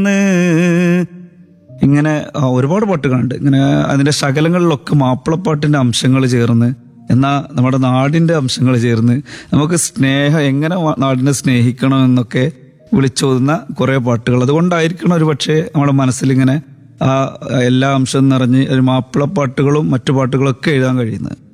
ഇങ്ങനെ ഒരുപാട് പാട്ടുകളുണ്ട്. ഇങ്ങനെ അതിന്റെ ശകലങ്ങളിലൊക്കെ മാപ്പിളപ്പാട്ടിന്റെ അംശങ്ങൾ ചേർന്ന്, എന്നാൽ നമ്മുടെ നാടിന്റെ അംശങ്ങൾ ചേർന്ന് നമുക്ക് സ്നേഹം എങ്ങനെ നാടിനെ സ്നേഹിക്കണം എന്നൊക്കെ വിളിച്ചോതുന്ന കുറെ പാട്ടുകൾ. അതുകൊണ്ടായിരിക്കണം ഒരു പക്ഷേ നമ്മുടെ മനസ്സിലിങ്ങനെ ആ എല്ലാ അംശം നിറഞ്ഞ് ഒരു മാപ്പിളപ്പാട്ടുകളും മറ്റു പാട്ടുകളൊക്കെ എഴുതാൻ കഴിയുന്നത്.